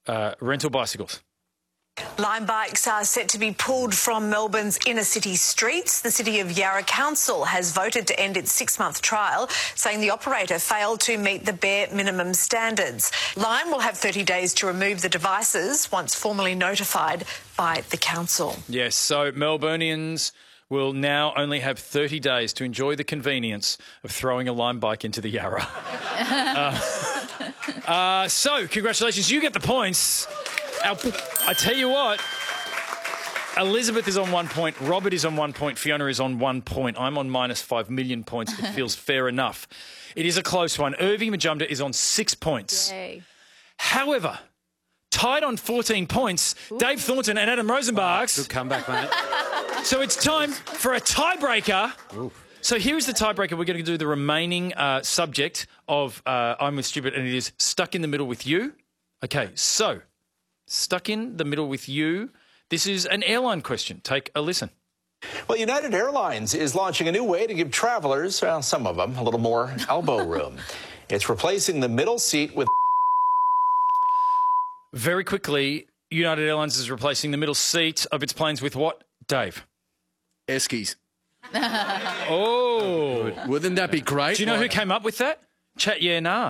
rental bicycles. Lime bikes are set to be pulled from Melbourne's inner city streets. The City of Yarra Council has voted to end its 6-month trial, saying the operator failed to meet the bare minimum standards. Lime will have 30 days to remove the devices once formally notified by the council. Yes, so Melburnians will now only have 30 days to enjoy the convenience of throwing a Lime bike into the Yarra. So, congratulations, you get the points. I tell you what, Elizabeth is on 1 point, Robert is on 1 point, Fiona is on 1 point. I'm on minus 5 million points. It feels fair enough. It is a close one. Irvi Majumdar is on 6 points. Yay. However, tied on 14 points, Dave Thornton and Adam Rosenbachs. Good comeback, mate. So it's time for a tiebreaker. Oof. So here is the tiebreaker. We're going to do the remaining subject of I'm with Stupid, and it is stuck in the middle with you. Okay, so stuck in the middle with you. This is an airline question. Take a listen. Well, United Airlines is launching a new way to give travelers, well, some of them, a little more elbow room. It's replacing the middle seat with... Very quickly, United Airlines is replacing the middle seat of its planes with what, Dave? Eskies. Oh. Wouldn't that be great? Do you know who came up with that? Chat Yeah Nah.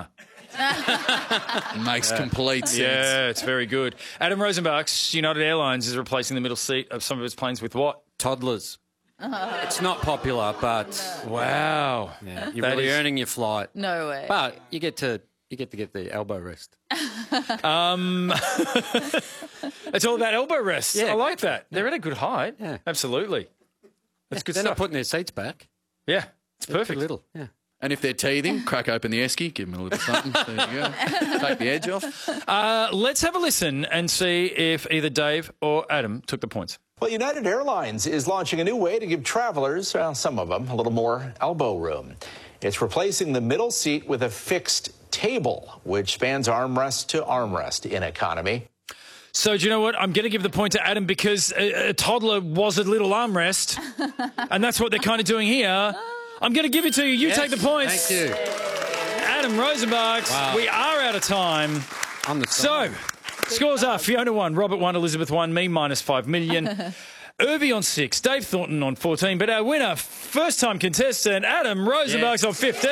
Makes complete sense. Yeah, it's very good. Adam Rosenbachs, United Airlines is replacing the middle seat of some of its planes with what? Toddlers. It's not popular, but Wow. yeah, you're really earning your flight. No way. But you get to get the elbow rest. It's all about elbow rests. Yeah, I like that. They're at a good height. Yeah. Absolutely. That's good They're stuff. not putting their seats back. Yeah, it's perfect. Too little. Yeah. And if they're teething, crack open the esky, give them a little something. There you go. Take the edge off. Let's have a listen and see if either Dave or Adam took the points. Well, United Airlines is launching a new way to give travelers, well, some of them, a little more elbow room. It's replacing the middle seat with a fixed table, which spans armrest to armrest in economy. So do you know what? I'm going to give the point to Adam because a toddler was a little armrest, and that's what they're kind of doing here. I'm going to give it to you. You take the points. Thank you. Adam Rosenbachs, Wow. we are out of time. On the So, side. scores are Fiona 1, Robert 1, Elizabeth 1, me minus 5 million. Irvi on 6, Dave Thornton on 14, but our winner, first-time contestant, Adam Rosenbachs on 15.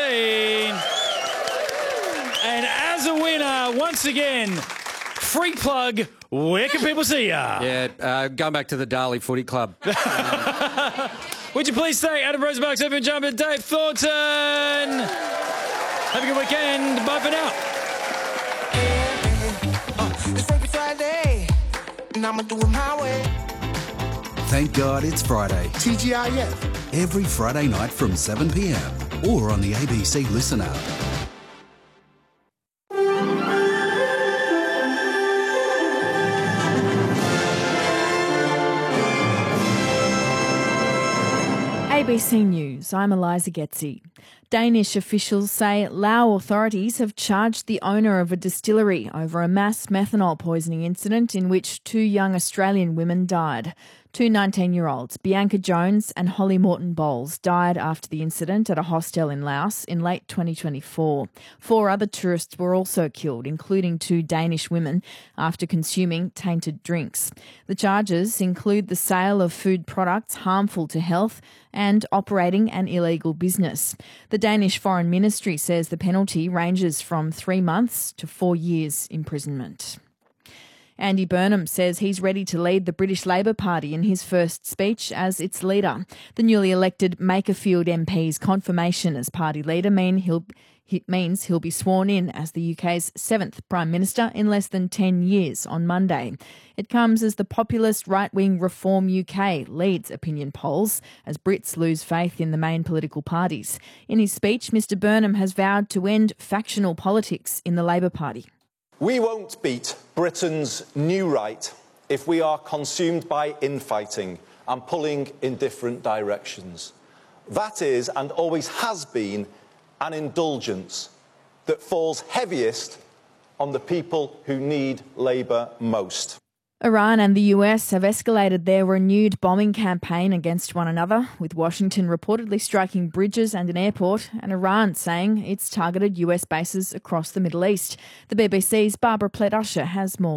And as a winner, once again, free plug, where can people see ya? Yeah, going back to the Darley Footy Club. Would you please say Adam Rosenbachs, Irvi Majumdar, Dave Thornton. Have a good weekend. Bye for now. It's Friday, and I'ma do it my way. Thank God it's Friday. TGIF. Every Friday night from 7 p.m. or on the ABC Listen app. ABC News, I'm Eliza Getzi. Danish officials say Lao authorities have charged the owner of a distillery over a mass methanol poisoning incident in which 2 young Australian women died. 2 19-year-olds, Bianca Jones and Holly Morton Bowles, died after the incident at a hostel in Laos in late 2024. 4 other tourists were also killed, including 2 Danish women, after consuming tainted drinks. The charges include the sale of food products harmful to health and operating an illegal business. The Danish Foreign Ministry says the penalty ranges from 3 months to 4 years imprisonment. Andy Burnham says he's ready to lead the British Labor Party in his first speech as its leader. The newly elected Makerfield MP's confirmation as party leader means he'll be sworn in as the UK's 7th Prime Minister in less than 10 years on Monday. It comes as the populist right-wing Reform UK leads opinion polls as Brits lose faith in the main political parties. In his speech, Mr Burnham has vowed to end factional politics in the Labor Party. We won't beat Britain's new right if we are consumed by infighting and pulling in different directions. That is, and always has been, an indulgence that falls heaviest on the people who need Labour most. Iran and the US have escalated their renewed bombing campaign against one another, with Washington reportedly striking bridges and an airport, and Iran saying it's targeted US bases across the Middle East. The BBC's Barbara Plett-Usher has more.